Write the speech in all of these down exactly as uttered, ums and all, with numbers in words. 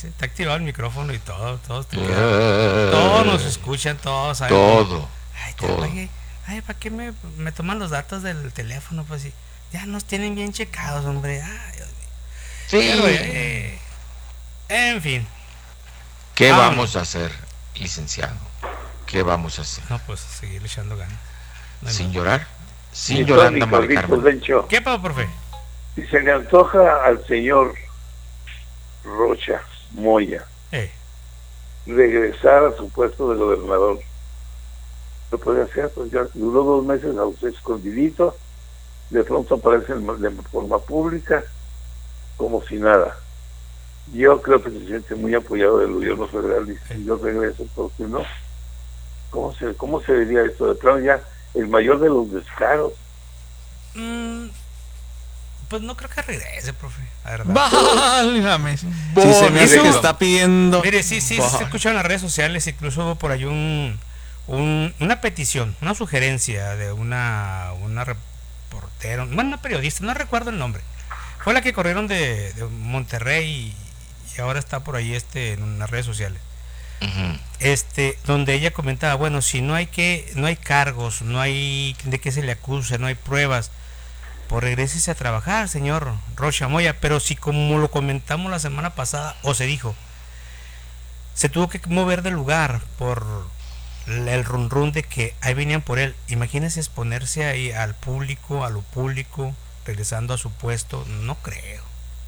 dice, está activado el micrófono y todo, todos te quedan, Eh, todos nos escuchan, todos saben. Todo. Ay, te todo. apagué. Ay, ¿para qué me, me toman los datos del teléfono? Pues sí, ya nos tienen bien checados, hombre. Ay, Dios mío. Sí. Pero, eh, en fin. ¿Qué Ah, vamos a hacer, licenciado? ¿Qué vamos a hacer? No, pues seguir echando ganas. No hay ¿Sin más. llorar? Sin Sí, Yolanda Tony, Mari Carlitos Carmen. Bencho. ¿Qué pasó, profe? Si se le antoja al señor Rocha Moya Eh, regresar a su puesto de gobernador, lo puede hacer, pues ya duró dos meses a usted escondidito, de pronto aparece en- de forma pública, como si nada. Yo creo que se siente muy apoyado del gobierno federal y si yo regreso, ¿por qué no? ¿Cómo se, cómo se diría esto? De plano ya, el mayor de los descaros. mm, pues no creo que regrese, profe. La verdad. Válgame. Si Bo- se me hace eso- que está pidiendo. Mire, sí, sí, Bah. se escucha en las redes sociales, incluso hubo por ahí un, un- una petición, una sugerencia de una, una reportera, bueno, una periodista, no recuerdo el nombre. Fue la que corrieron de, de Monterrey y, y ahora está por ahí este en las redes sociales. Ujú. Este, donde ella comentaba, bueno, si no hay que, no hay cargos, no hay de qué se le acuse, no hay pruebas, pues regrésese a trabajar, señor Rocha Moya. Pero si, como lo comentamos la semana pasada, o se dijo, se tuvo que mover de lugar por el run run de que ahí venían por él. Imagínese exponerse ahí al público, a lo público, regresando a su puesto. No creo.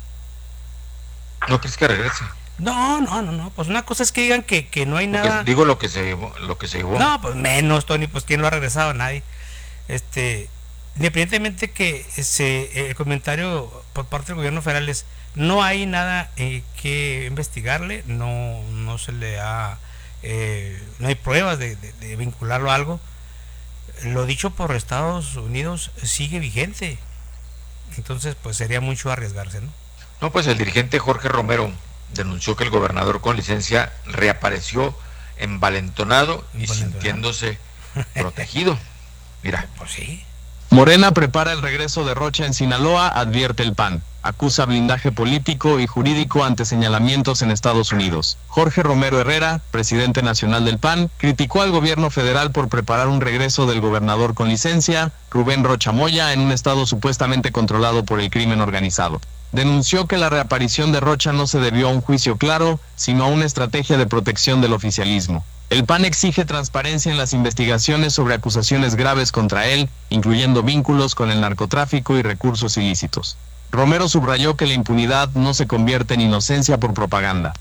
¿No crees que regrese? No, no, no, no. Pues una cosa es que digan que, que no hay Porque nada. digo lo que se llevó, lo que se llevó. No, pues menos, Tony, pues quién lo ha regresado, nadie. Este, independientemente que se, el comentario por parte del gobierno federal es, no hay nada eh, que investigarle, no, no se le ha, eh, no hay pruebas de, de- de vincularlo a algo. Lo dicho por Estados Unidos sigue vigente, entonces pues sería mucho arriesgarse, ¿no? No, pues el dirigente Jorge Romero denunció que el gobernador con licencia reapareció envalentonado y Envalentonado. sintiéndose protegido. Mira, Pues sí. Morena prepara el regreso de Rocha en Sinaloa, advierte el P A N. Acusa blindaje político y jurídico ante señalamientos en Estados Unidos. Jorge Romero Herrera, presidente nacional del P A N, criticó al gobierno federal por preparar un regreso del gobernador con licencia, Rubén Rocha Moya, en un estado supuestamente controlado por el crimen organizado. Denunció que la reaparición de Rocha no se debió a un juicio claro, sino a una estrategia de protección del oficialismo. El P A N exige transparencia en las investigaciones sobre acusaciones graves contra él, incluyendo vínculos con el narcotráfico y recursos ilícitos. Romero subrayó que la impunidad no se convierte en inocencia por propaganda.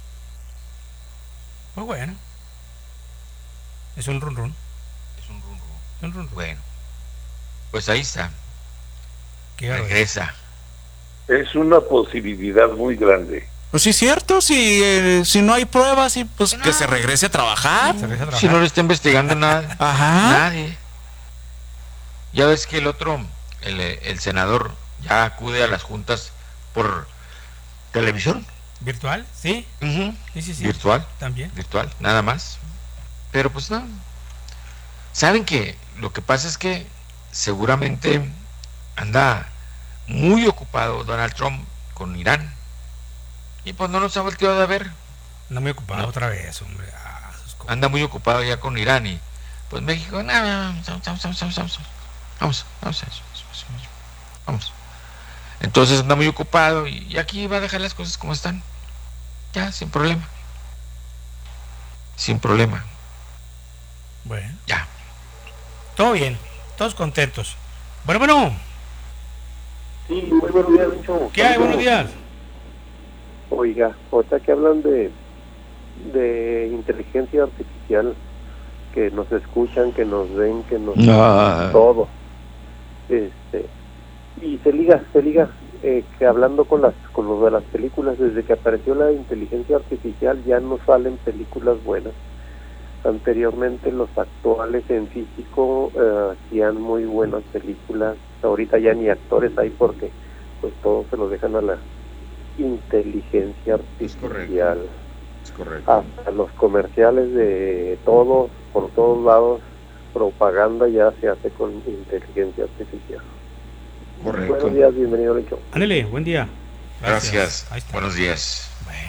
Pues bueno. Es un run run. es un run run. Es un run run. Bueno, pues ahí está, Qué barbaridad. regresa. Es una posibilidad muy grande. Pues sí, es cierto, si, eh, si no hay pruebas, y pues que se regrese a trabajar. Se regresa a Si trabajar. no le está investigando nada, Ajá. nadie. Ya ves que el otro, el, el senador, ya acude a las juntas por televisión. ¿Virtual? Sí, Ujú. sí, sí, sí. Virtual, También. virtual, nada más. Pero pues no. Saben que lo que pasa es que seguramente anda muy ocupado Donald Trump con Irán. Y pues no nos ha volteado a ver. No me ocupaba No. otra vez, hombre. Ah, sus co- Anda muy ocupado ya con Irán y pues México, no, no, no, vamos, vamos, vamos, vamos, vamos, vamos, vamos, vamos, vamos. Entonces anda muy ocupado y, y aquí va a dejar las cosas como están. Ya, sin problema. Sin problema, Bueno, ya. todo bien, todos contentos. Bueno, bueno, Sí, muy buenos días, Lucho. ¿qué hay? Buenos días. Oiga, ahorita que hablan de, de inteligencia artificial, que nos escuchan, que nos ven, que nos... No. todo. Este, y se liga, se liga, eh, que hablando con las con los de las películas, desde que apareció la inteligencia artificial ya no salen películas buenas. Anteriormente los actuales en físico eh, hacían muy buenas películas. Ahorita ya ni actores hay porque pues todo se lo dejan a la inteligencia Es correcto. artificial. Es correcto. Hasta los comerciales de todos, por todos lados, propaganda ya se hace con inteligencia artificial. Correcto. Buenos días, bienvenido al show. Ándale, buen día. Gracias. Ahí está. Buenos días.